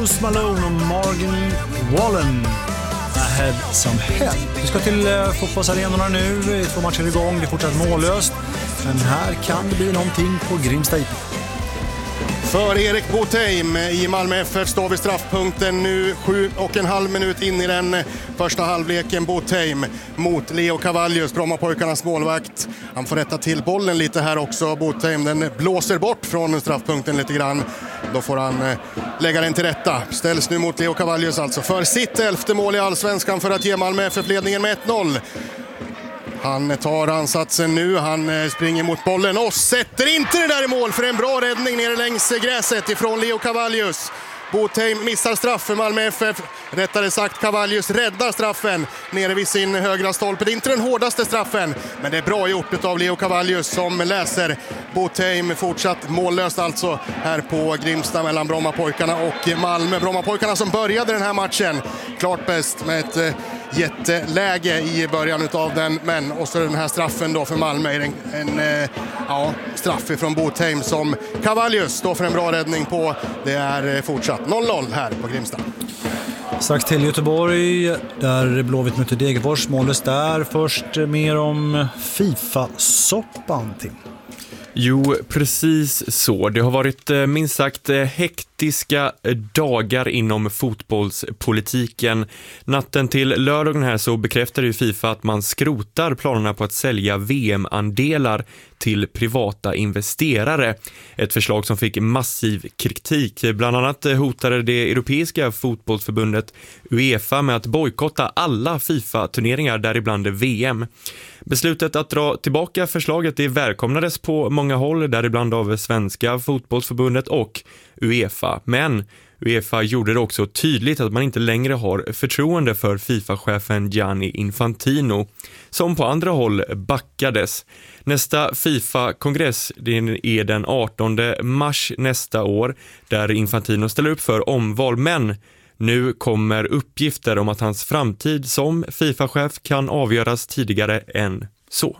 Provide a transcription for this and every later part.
Post Malone och Morgan Wallen. Ahead som head. Vi ska till fotbollsarenorna nu. 2 matcher igång, det är fortsatt mållöst. Men här kan det bli någonting på Grimsta IP. För Erik Botheim i Malmö FF står vid straffpunkten nu 7,5 minut in i den första halvleken. Botheim mot Leo Cavallius, Brommapojkarnas målvakt. Han får rätta till bollen lite här också. Botheim, den blåser bort från straffpunkten lite grann. Då får han lägga den till rätta. Ställs nu mot Leo Cavallius alltså för sitt 11:e mål i Allsvenskan för att ge Malmö FF-ledningen med 1-0. Han tar ansatsen nu, han springer mot bollen och sätter inte det där i mål för en bra räddning nere längs gräset ifrån Leo Cavallius. Botheim missar straff för Malmö FF, rättare sagt Cavallius räddar straffen nere vid sin högra stolpe. Det är inte den hårdaste straffen, men det är bra gjort av Leo Cavallius som läser. Botheim fortsatt mållöst alltså här på Grimsta mellan Brommapojkarna och Malmö. Brommapojkarna som började den här matchen klart bäst med ett jätteläge i början av den, men också den här straffen då för Malmö är en straff från Botheim som Cavallius står för en bra räddning på. Det är fortsatt 0-0 här på Grimsta. Strax till Göteborg där Blåvitt möter Degerfors, mållöst där. Först mer om FIFA-soppan till. Jo, precis så. Det har varit minst sagt hektiska dagar inom fotbollspolitiken. Natten till lördagen här så bekräftade ju FIFA att man skrotar planerna på att sälja VM-andelar till privata investerare. Ett förslag som fick massiv kritik. Bland annat hotade det europeiska fotbollsförbundet UEFA med att bojkotta alla FIFA-turneringar, däribland VM. Beslutet att dra tillbaka förslaget välkomnades på många håll, däribland av Svenska fotbollsförbundet och UEFA. Men UEFA gjorde det också tydligt att man inte längre har förtroende för FIFA-chefen Gianni Infantino, som på andra håll backades. Nästa FIFA-kongress är den 18 mars nästa år, där Infantino ställer upp för omval, men nu kommer uppgifter om att hans framtid som FIFA-chef kan avgöras tidigare än så.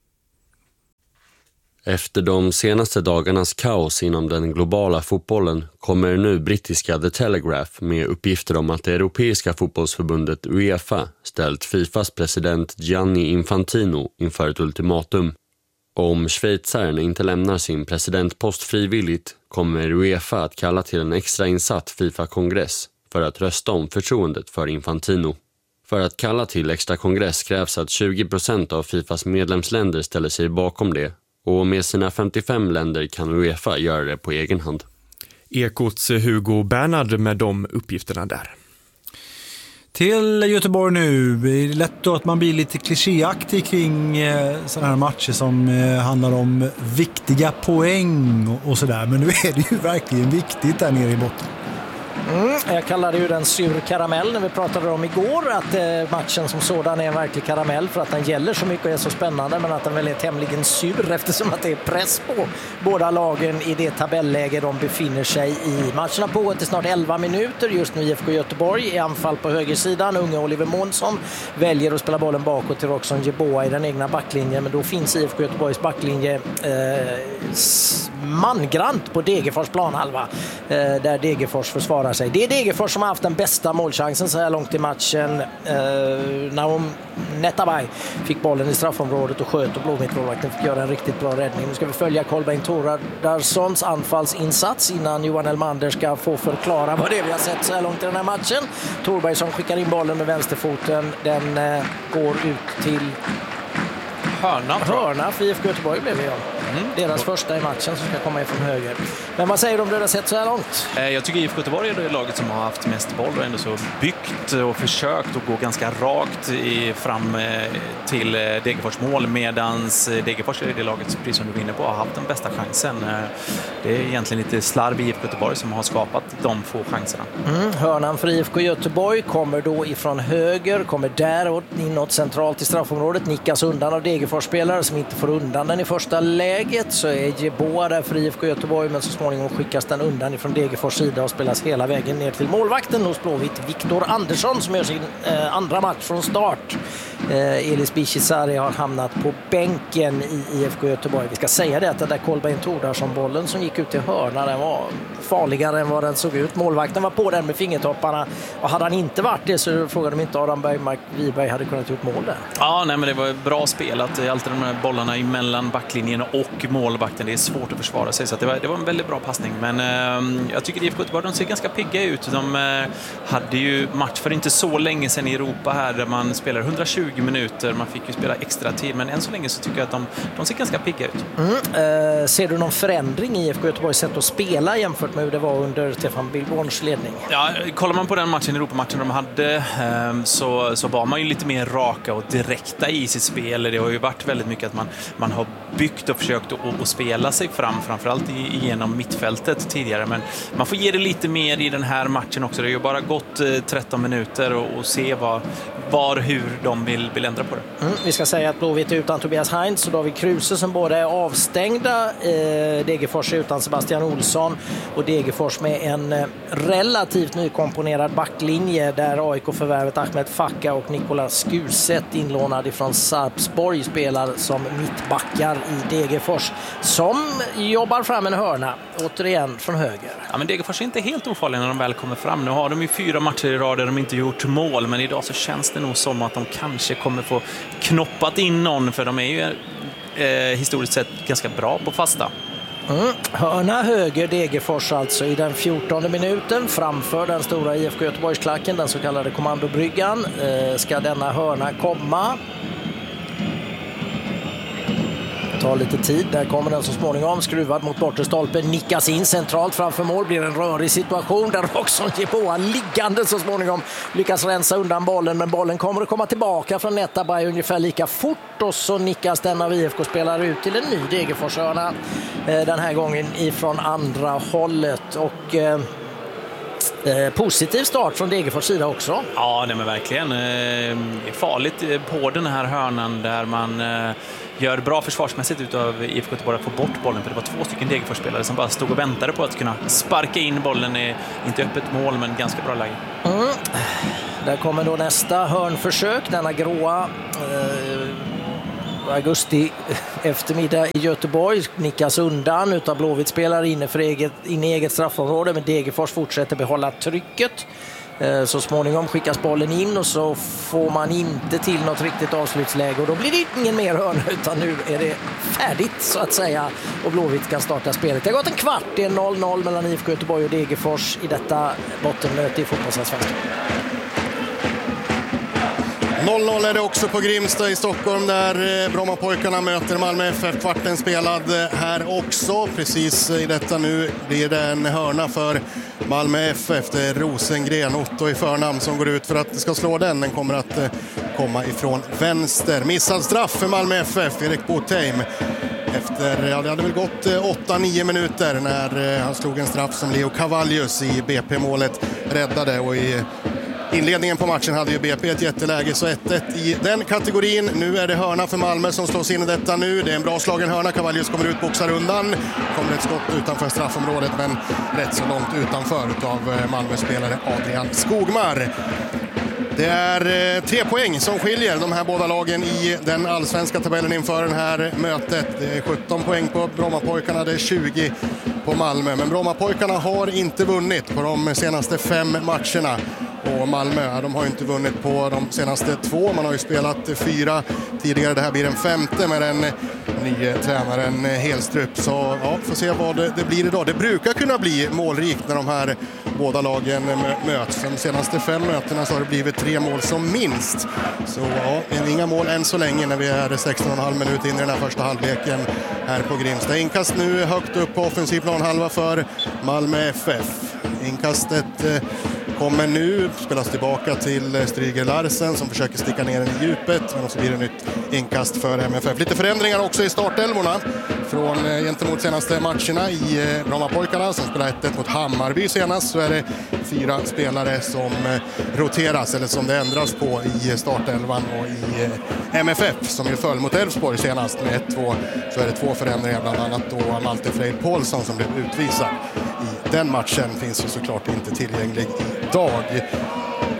Efter de senaste dagarnas kaos inom den globala fotbollen kommer nu brittiska The Telegraph med uppgifter om att det europeiska fotbollsförbundet UEFA ställt FIFAs president Gianni Infantino inför ett ultimatum. Om schweizaren inte lämnar sin presidentpost frivilligt kommer UEFA att kalla till en extrainsatt FIFA-kongress för att rösta om förtroendet för Infantino. För att kalla till extra kongress krävs att 20% av FIFAs medlemsländer ställer sig bakom det, och med sina 55 länder kan UEFA göra det på egen hand. Ekots Hugo Bernhard med de uppgifterna där. Till Göteborg nu. Det är lätt då att man blir lite klichéaktig kring sådana här matcher som handlar om viktiga poäng och sådär. Men nu är det ju verkligen viktigt där nere i botten. Jag kallade ju den sur karamell när vi pratade om igår, att matchen som sådan är en verklig karamell för att den gäller så mycket och är så spännande, men att den väl är tämligen sur eftersom att det är press på båda lagen i det tabelläge de befinner sig i. Matchen har pågått i snart 11 minuter. Just nu IFK Göteborg i anfall på högersidan. Unge Oliver Månsson väljer att spela bollen bakåt till Roxon Jeboa i den egna backlinjen, men då finns IFK Göteborgs backlinje mangrant på Degerfors planhalva där Degerfors försvarar sig. Det är Degerfors som har haft den bästa målchansen så här långt i matchen. Naum Netabay fick bollen i straffområdet och sköt, och Blåvitt-målvakten fick göra en riktigt bra räddning. Nu ska vi följa Kolbeinn Thordarssons anfallsinsats innan Johan Elmander ska få förklara vad det är vi har sett så här långt i den här matchen. Thorbergsson skickar in bollen med vänsterfoten. Den går ut till hörna för IFK Göteborg blev det. Deras första i matchen som ska komma ifrån höger. Men vad säger du om det du har sett så här långt? Jag tycker IFK Göteborg är det laget som har haft mest boll och ändå så byggt och försökt att gå ganska rakt fram till Degerfors mål, medans Degerfors är det laget, precis som du vinner på, har haft den bästa chansen. Det är egentligen lite slarv i IFK Göteborg som har skapat de få chanserna. Hörnan för IFK Göteborg kommer då ifrån höger, kommer däråt inåt centralt i straffområdet, nickas undan av Degerfors-spelare som inte får undan den i första läget. Så är Jeboa där för IFK Göteborg, men så småningom skickas den undan ifrån Degerfors sida och spelas hela vägen ner till målvakten hos Blåvitt, Viktor Andersson, som gör sin andra match från start Elis Bishizari har hamnat på bänken i IFK Göteborg. Vi ska säga det att den där Kolbeinn Thordarson-bollen som gick ut till hörna, den var farligare än vad den såg ut. Målvakten var på den med fingertopparna, och hade han inte varit det så frågade de inte Adam Bergmark Wiberg hade kunnat gjort mål där. Ja, nej, men det var bra spelat. Alltid de här bollarna emellan backlinjen och målvakten. Det är svårt att försvara sig, så att det var en väldigt bra passning. Men jag tycker IFK Göteborg, de ser ganska pigga ut. De hade ju match för inte så länge sedan i Europa här där man spelar 120 minuter. Man fick ju spela extra tid, men än så länge så tycker jag att de ser ganska pigga ut. Ser du någon förändring i IFK Göteborgs sätt att spela jämfört med hur det var under Stefan Billborns ledning? Ja, kollar man på den matchen, Europamatchen de hade, så var man ju lite mer raka och direkta i sitt spel. Det har ju varit väldigt mycket att man har byggt och försökt att spela sig fram, framförallt genom mittfältet tidigare. Men man får ge det lite mer i den här matchen också. Det har ju bara gått 13 minuter och se hur de vill ändra på det. Vi ska säga att Blåvitt är utan Tobias Heinz och David Kruse som båda är avstängda. Degerfors är utan Sebastian Olsson och Degerfors med en relativt nykomponerad backlinje där AIK-förvärvet Ahmed Fakka och Nikolas Skuset inlånade från Sarpsborg spelar som mittbackar i Degerfors som jobbar fram en hörna, återigen från höger. Ja, men Degerfors är inte helt ofarliga när de väl kommer fram. Nu har de ju 4 matcher i rad där de inte gjort mål, men idag så känns det nog som att de kanske kommer få knoppat in någon, för de är ju historiskt sett ganska bra på fasta. Hörna höger Degerfors alltså i den 14:e minuten framför den stora IFK Göteborgsklacken, den så kallade kommandobryggan. Ska denna hörna komma? Tar lite tid, där kommer den så småningom, skruvad mot bortre stolpen, nickas in centralt framför mål, blir en rörig situation där Roxon Jeboa liggande så småningom lyckas rensa undan bollen, men bollen kommer att komma tillbaka från Netabay ungefär lika fort och så nickas den av IFK-spelare ut till en ny Degerforshörna, den här gången ifrån andra hållet och positiv start från Degerfors sida också. Ja, det är verkligen farligt på den här hörnan där man gör bra försvarsmässigt utav IFK Göteborg att få bort bollen, för det var 2 stycken Degerfors-spelare som bara stod och väntade på att kunna sparka in bollen i, inte öppet mål, men ganska bra läge. Där kommer då nästa hörnförsök, denna gråa augusti eftermiddag i Göteborg, nickas undan utav Blåvitt-spelare inne i eget straffområde, men Degerfors fortsätter behålla trycket. Så småningom skickas bollen in och så får man inte till något riktigt avslutsläge och då blir det ingen mer hörna, utan nu är det färdigt så att säga och Blåvitt kan starta spelet. Det har gått en kvart, det är 0-0 mellan IFK Göteborg och Degerfors i detta bottenmöte i fotbollsallsvenskan. 0-0 är det också på Grimsta i Stockholm där Brommapojkarna möter Malmö FF. Kvarten spelad här också. Precis i detta nu blir det en hörna för Malmö FF. Det är Rosengren, Otto i förnamn, som går ut för att ska slå den. Den kommer att komma ifrån vänster. Missad straff för Malmö FF, Erik Botheim. Efter, det hade väl gått 8-9 minuter när han slog en straff som Leo Cavallius i BP-målet räddade, och i inledningen på matchen hade ju BP ett jätteläge, så 1-1 i den kategorin. Nu är det hörna för Malmö som slås in i detta nu. Det är en bra slagen hörna. Cavallius kommer ut, boxar undan. Kommer ett skott utanför straffområdet, men rätt så långt utanför av Malmö-spelare Adrian Skogmar. Det är 3 poäng som skiljer de här båda lagen i den allsvenska tabellen inför det här mötet. Det är 17 poäng på Brommapojkarna, det är 20 på Malmö. Men Brommapojkarna har inte vunnit på de senaste 5 matcherna. Och Malmö, de har inte vunnit på de senaste 2. Man har ju spelat 4 tidigare. Det här blir den 5:e med den nya tränaren Helstrup. Så ja, får se vad det blir idag. Det brukar kunna bli målrikt när de här båda lagen möts. De senaste 5 mötena så har det blivit 3 mål som minst. Så ja, inga mål än så länge när vi är 16,5 minuter in i den här första halvleken här på Grimsta. Inkast nu högt upp på offensiv planhalva för Malmö FF. Inkastet kommer nu, spelas tillbaka till Stryger Larsen som försöker sticka ner den i djupet, men så blir det nytt inkast för MFF. Lite förändringar också i startelvorna från gentemot senaste matcherna i Brommapojkarna som spelar 1-1 mot Hammarby senast, så är det 4 spelare som roteras eller som det ändras på i startelvan, och i MFF som ju föll mot Elfsborg senast med 1-2 så är det 2 förändringar, bland annat då Malte Freid Paulsson som blev utvisad. I den matchen finns ju såklart inte tillgänglig idag.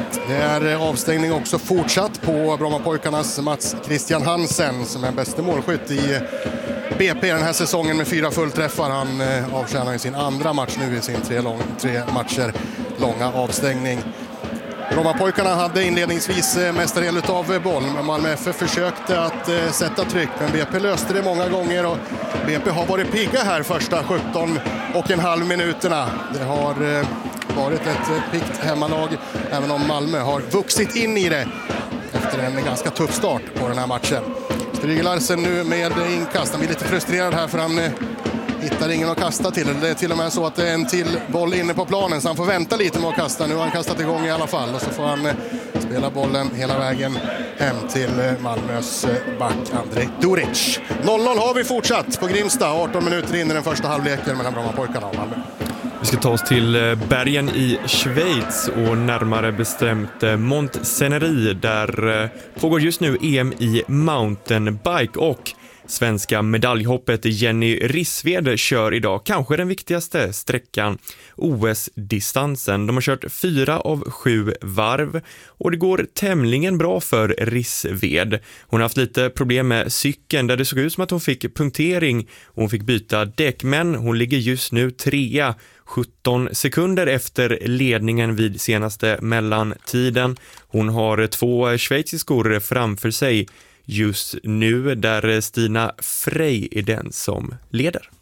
Det är avstängning också fortsatt på Brommapojkarnas Mats Christian Hansen som är bäste målskytt i BP den här säsongen med 4 fullträffar. Han avtjänar i sin andra match nu i sin 3 matcher långa avstängning. Brommapojkarna hade inledningsvis mestadel av boll, men Malmö FF försökte att sätta tryck, men BP löste det många gånger och BP har varit pigga här första 17,5 minuterna. Det har varit ett piggt hemmalag, även om Malmö har vuxit in i det efter en ganska tuff start på den här matchen. Stryger Larsen nu med inkast. Han blir lite frustrerad här för han hittar ingen att kasta till. Det är till och med så att det är en till boll inne på planen så han får vänta lite med att kasta. Nu har han kastat igång i alla fall och så får han spela bollen hela vägen hem till Malmös back Andrej Duric. 0-0 har vi fortsatt på Grimsta. 18 minuter in i den första halvleken mellan Brommapojkarna och Malmö. Vi ska ta oss till bergen i Schweiz och närmare bestämt Montsenerie. Där pågår just nu EM i mountainbike och svenska medaljhoppet Jenny Rissved kör idag kanske den viktigaste sträckan, OS-distansen. De har kört 4 av 7 varv och det går tämligen bra för Rissved. Hon har haft lite problem med cykeln där det såg ut som att hon fick punktering och hon fick byta däck, men hon ligger just nu 3, 17 sekunder efter ledningen vid senaste mellantiden. Hon har 2 schweiziskor framför sig just nu där Stina Frey är den som leder.